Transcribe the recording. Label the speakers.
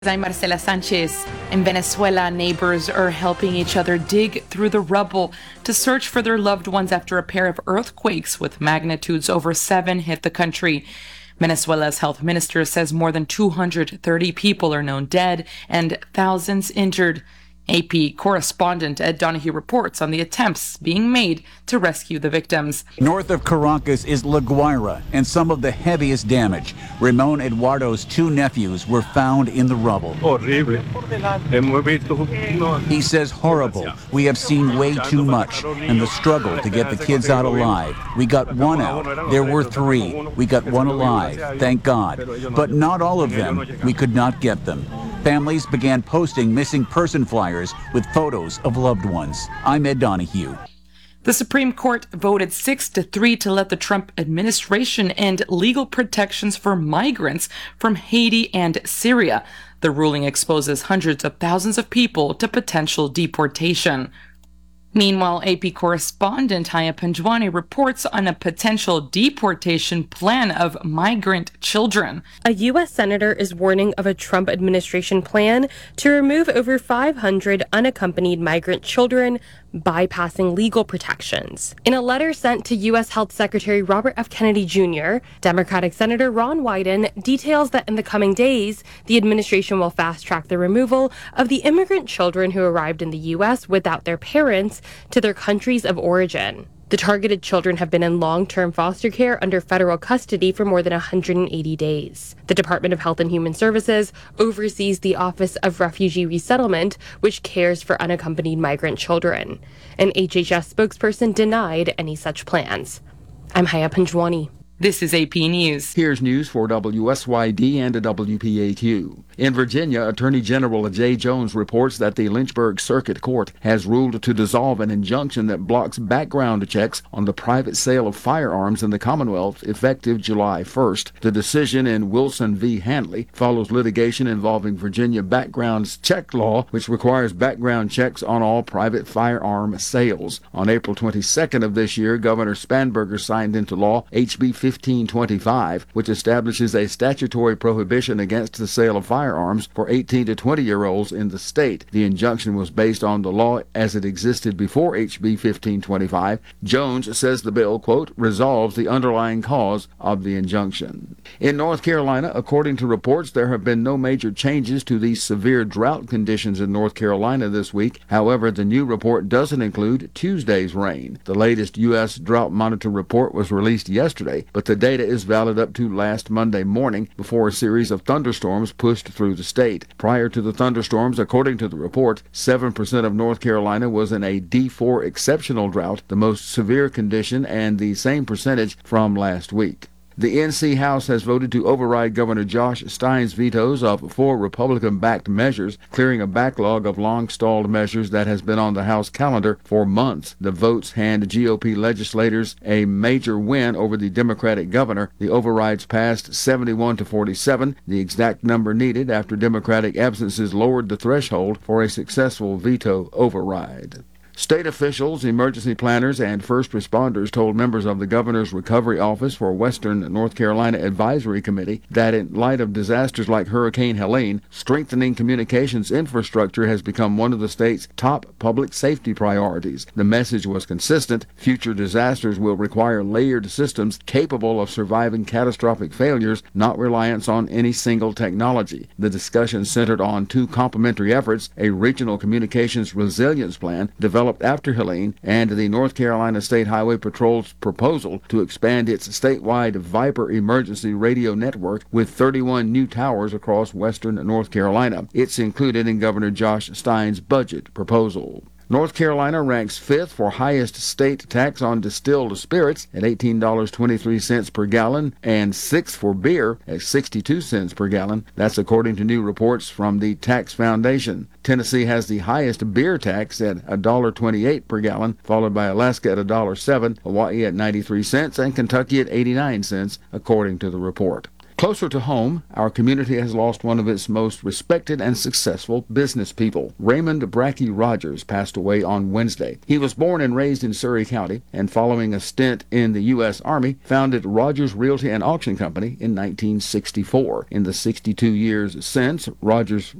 Speaker 1: I'm Marcela Sanchez. In Venezuela, neighbors are helping each other dig through the rubble to search for their loved ones after a pair of earthquakes with magnitudes over 7 hit the country. Venezuela's health minister says more than 230 people are known dead and thousands injured. AP correspondent Ed Donahue reports on the attempts being made to rescue the victims.
Speaker 2: North of Caracas is La Guaira and some of the heaviest damage. Ramon Eduardo's 2 nephews were found in the rubble. He says horrible. We have seen way too much. And the struggle to get the kids out alive. We got 1 out. There were 3. We got 1 alive, thank God. But not all of them. We could not get them. Families began posting missing person flyers with photos of loved ones. I'm Ed Donahue.
Speaker 1: The Supreme Court voted 6-3 to let the Trump administration end legal protections for migrants from Haiti and Syria. The ruling exposes hundreds of thousands of people to potential deportation. Meanwhile, AP correspondent Haya Panjwani reports on a potential deportation plan of migrant children.
Speaker 3: A U.S. senator is warning of a Trump administration plan to remove over 500 unaccompanied migrant children, bypassing legal protections. In a letter sent to U.S. Health Secretary Robert F. Kennedy Jr., Democratic Senator Ron Wyden details that in the coming days, the administration will fast-track the removal of the immigrant children who arrived in the U.S. without their parents to their countries of origin. The targeted children have been in long-term foster care under federal custody for more than 180 days. The Department of Health and Human Services oversees the Office of Refugee Resettlement, which cares for unaccompanied migrant children. An HHS spokesperson denied any such plans. I'm Haya Panjwani.
Speaker 1: This is AP News.
Speaker 4: Here's news for WSYD and WPAQ. In Virginia, Attorney General Jay Jones reports that the Lynchburg Circuit Court has ruled to dissolve an injunction that blocks background checks on the private sale of firearms in the Commonwealth effective July 1st. The decision in Wilson v. Hanley follows litigation involving Virginia background check law, which requires background checks on all private firearm sales. On April 22nd of this year, Governor Spanberger signed into law HB 1525, which establishes a statutory prohibition against the sale of firearms for 18 to 20-year-olds in the state. The injunction was based on the law as it existed before HB 1525. Jones says the bill, quote, resolves the underlying cause of the injunction. In North Carolina, according to reports, there have been no major changes to these severe drought conditions in North Carolina this week. However, the new report doesn't include Tuesday's rain. The latest U.S. Drought Monitor report was released yesterday, but the data is valid up to last Monday morning before a series of thunderstorms pushed through the state. Prior to the thunderstorms, according to the report, 7% of North Carolina was in a D4 exceptional drought, the most severe condition, and the same percentage from last week. The NC House has voted to override Governor Josh Stein's vetoes of 4 Republican-backed measures, clearing a backlog of long-stalled measures that has been on the House calendar for months. The votes hand GOP legislators a major win over the Democratic governor. The overrides passed 71-47, the exact number needed after Democratic absences lowered the threshold for a successful veto override. State officials, emergency planners, and first responders told members of the Governor's Recovery Office for Western North Carolina Advisory Committee that in light of disasters like Hurricane Helene, strengthening communications infrastructure has become one of the state's top public safety priorities. The message was consistent. Future disasters will require layered systems capable of surviving catastrophic failures, not reliance on any single technology. The discussion centered on 2 complementary efforts, a regional communications resilience plan developed after Helene, and the North Carolina State Highway Patrol's proposal to expand its statewide Viper emergency radio network with 31 new towers across western North Carolina. It's included in Governor Josh Stein's budget proposal. North Carolina ranks 5th for highest state tax on distilled spirits at $18.23 per gallon and 6th for beer at 62 cents per gallon. That's according to new reports from the Tax Foundation. Tennessee has the highest beer tax at $1.28 per gallon, followed by Alaska at $1.07, Hawaii at 93 cents, and Kentucky at 89 cents, according to the report. Closer to home, our community has lost one of its most respected and successful business people. Raymond Brackey Rogers passed away on Wednesday. He was born and raised in Surrey County, and following a stint in the U.S. Army, founded Rogers Realty and Auction Company in 1964. In the 62 years since, Rogers